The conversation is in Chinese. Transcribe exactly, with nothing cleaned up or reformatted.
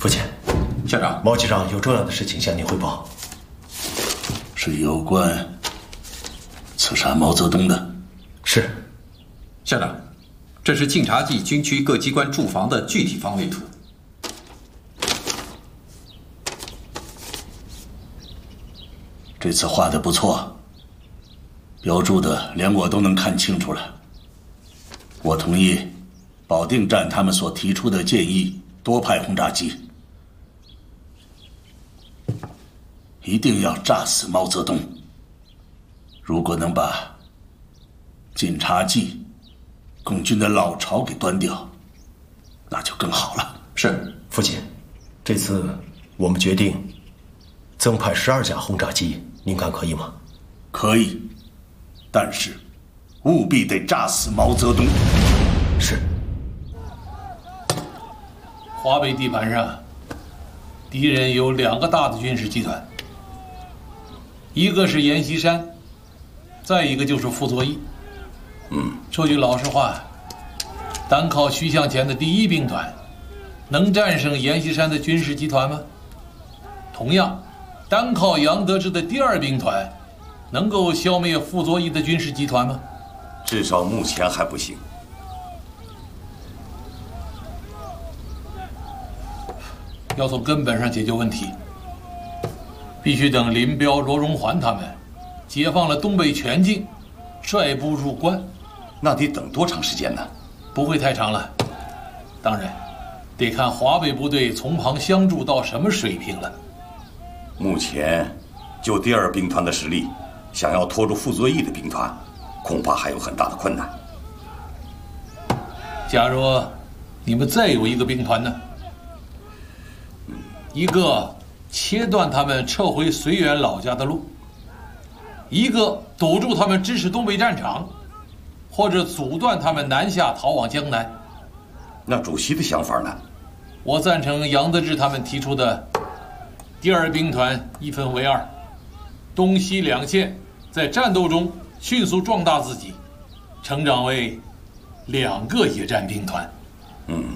父亲， 校长， 毛局长有重要的事情向您汇报， 是有关刺杀毛泽东的。 是。 校长，这是晋察冀军区各机关驻防的具体方位图。 这次画的不错，标注的连我都能看清楚了。我同意保定站他们所提出的建议，多派轰炸机，一定要炸死毛泽东。如果能把晋察冀共军的老巢给端掉，那就更好了。 是， 父亲，这次我们决定增派十二架轰炸机，您看可以吗？ 可以，但是务必得炸死毛泽东。 是。 华北地盘上，敌人有两个大的军事集团，一个是阎锡山，再一个就是傅作义。 嗯， 说句老实话，单靠徐向前的第一兵团，能战胜阎锡山的军事集团吗？同样，单靠杨得志的第二兵团，能够消灭傅作义的军事集团吗？ 至少目前还不行。 要从根本上解决问题，必须等林彪、罗荣桓他们解放了东北全境，率部入关。 那得等多长时间呢？ 不会太长了。当然，得看华北部队从旁相助到什么水平了。 目前，就第二兵团的实力，想要拖住傅作义的兵团，恐怕还有很大的困难。 假如你们再有一个兵团呢？一个切断他们撤回绥远老家的路，一个堵住他们支持东北战场，或者阻断他们南下逃往江南。 那主席的想法呢？ 我赞成杨得志他们提出的第二兵团一分为二，东西两线在战斗中迅速壮大自己，成长为两个野战兵团。 嗯，